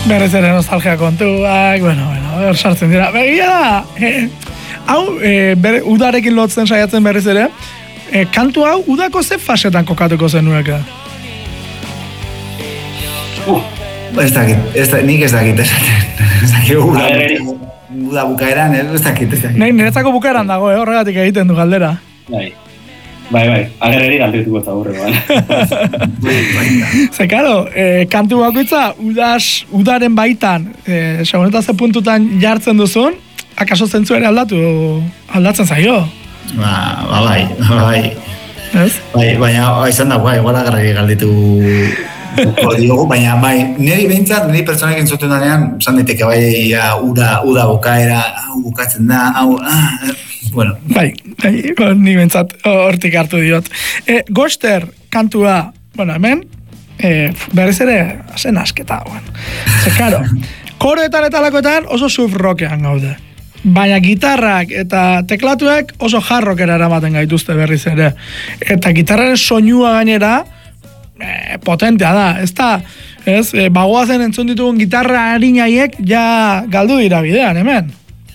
Berriz ere nostalgia kontuak, bueno, sartzen dira. Begia da, hau, udarekin lotzen saiatzen berriz ere, kantu hau, udako ze fasetan kokatuko zenueka? Nik ez dakit esaten. Uda bukaeran, ez dakit. Niretzako bukaeran dago, horregatik egiten du galdera. Bai, agerreri galdetuko eta horregoan. Ze, karo, kantu bakoitza udaren baitan, seguneta ze puntutan jartzen duzun, akaso zentzu ere aldatzen zaio? Bai. Ez? Baina, izan da, igual agerreri galdetu diogu, baina, niri behintzat, niri pertsonak entzuten danean, esan daiteke, uda bukaera, hau bukatzen da, hau, bueno. Bai, ni bentsat hortik hartu diot. Goster kantua, bueno, hemen, berriz ere, zen asketa, Ze, karo, koroetan eta lakoetan oso surf rockean gaude. Baina gitarrak eta teklatuek oso hard rockera eramaten gaituzte berriz ere. Eta gitarraren soinua gainera, potentea da, ez da, bagoazen entzun ditugun gitarra harinaiek ja galdu dira bidean, hemen.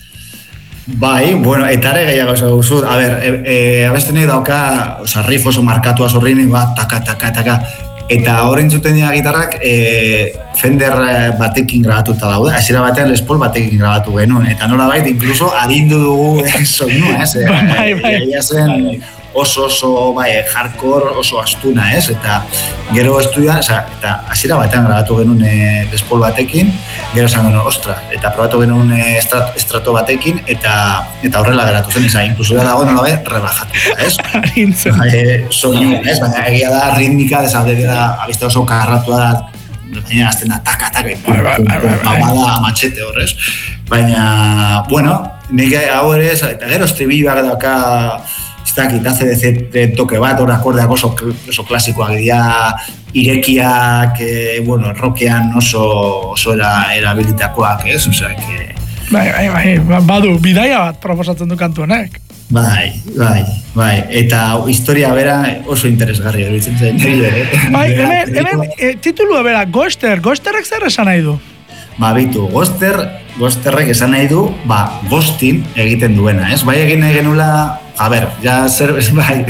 Bai, bueno, eta ere gehiago esan duzu. A ber, abesten nahi dauka, riff oso markatua zorrin, taka. Eta horrein zuten dira gitarrak, Fender batekin grabatuta daude. Hasiera batean Les Paul batekin grabatu genuen. Eta nola bait, inkluso adindu dugu soinua, ez? Bai. Oso, hardcore, oso astuna, ez? Eta gero estudia, eta hasiera batean grabatu genuen Les Paul batekin, gero esan genuen, ostra, eta probatu genuen estrato batekin, eta horrela geratu zen, inkluso dago nola bai, rebajatuta, ez? Harintzen. Soinu, ez? Baina egia da, ritmika, desaldera, abizte oso karratua da, baina azten da, taka, babada matxete horrez. Baina, bueno, nik hau ere, eta gero estribilloak dauka, ez dakit, ACDC toke bat, hor akordeak oso klasikoak dira, irekiak, rockean oso erabilitakoak, ez? Osea, Bai, badu, bidaia bat proposatzen du kantu honek. Bai, eta historia bera oso interesgarria eruditzen zen. Bai, hemen titulua bera, Ghosterrek zer esan nahi du? Bitu, Ghosterrek esan nahi du, ghosting egiten duena, ez? Bai egin nahi genula, ja zer, bai.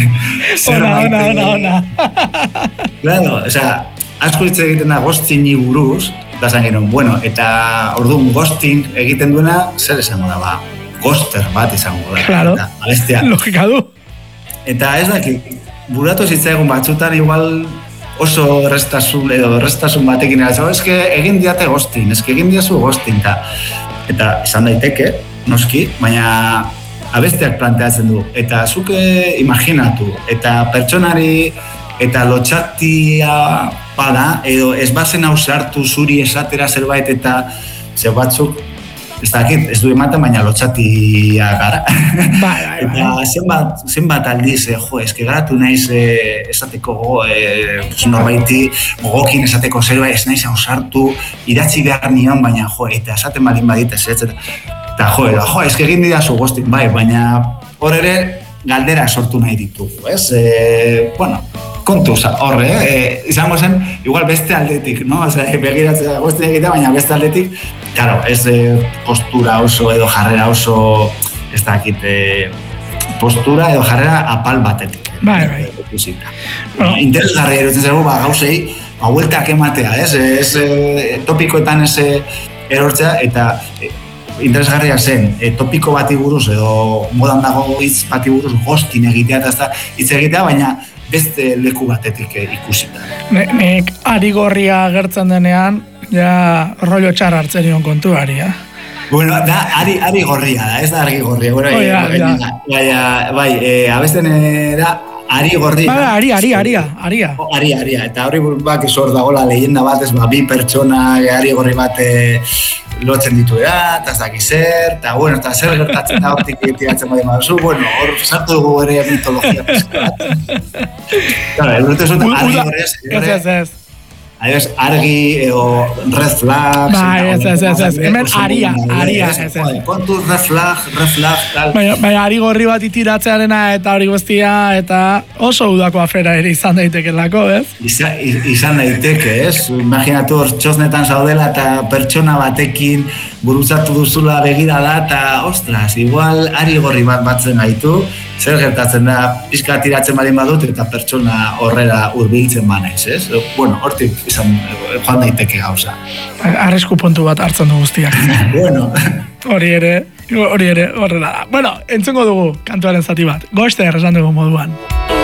Ona. Claro, asko hitz egiten da ghostingi buruz, da zan genuen, bueno, eta orduan ghosting egiten duena, zer esango da, ghoster bat izango da. Claro, logika du. Eta ez dakit, buratu zitzaigun batzutan igual oso errestasun batekin eratzen, eske egin diate ghosting, egin diazu ghosting, eta esan daiteke, noski, baina abesteak planteatzen du, eta zuke imaginatu, eta pertsonari eta lotxatia bada, edo ez bazen hau sartu zuri esatera zerbait, eta zer batzuk, ez dakit, ez du ematen, baina lotxatia gara. Bai. Eta zenbat aldiz, eske garatu naiz esateko norbaiti, gogokin esateko zerbait, ez naiz hau sartu, idatzi behar nion, baina eta esaten balin badit ez, eta eske egin didazu ghosting, bai, baina hor ere galdera sortu nahi ditugu, ez? Bueno, kontu horre, izango zen, igual beste aldetik, no? Begiratzea ghosting egitea, baina beste aldetik, claro, ez postura oso edo jarrera oso, ez dakit, postura edo jarrera apal batetik. Bai. Interesgarria erutzen zego, gauzei, bueltak ematea, ez? Topikoetan ez erortzea, eta interesgarria zen, topiko bati buruz edo modan dago hitz bati buruz ghosting egitea eta hitz egitea, baina beste leku batetik ikusita. Nik ari gorria agertzen denean, ja rollo txar hartzen nion kontuari, Bueno, da ari gorria da, ez da argi gorria. Bai, abesten da ari gorria. Aria. Eta hori bak esor dagoela leyenda bat, ez bi pertsona ari gorri bat lotzen ditu eta ez dakiz zer, eta bueno, eta zer gertatzen da hortik tiratzen badi maduzu, bueno, hor sartu dugu ere mitologia pizka bat. Claro, el bruto es un ari gorria. Ez. adibes, argi, o red flags. Bai, ez. Hemen aria, ez. Kontu red flag, tal. Bai, ari gorri bat itiratzearena eta hori guztia, eta oso udako afera ere izan daitekelako, ez? Izan daiteke, ez? Imaginatu hor txosnetan zaudela eta pertsona batekin gurutzatu duzula begirada eta, ostras, igual ari gorri bat batzen gaitu, zer gertatzen da, pizka tiratzen baldin badut eta pertsona horrela hurbiltzen banaiz, ez? Bueno, hortik izan joan daiteke gauza. Arrisku puntu bat hartzen du guztiak. Bueno. Hori ere, horrela da. Bueno, entzungo dugu kantuaren zati bat. Goster esan dugu moduan.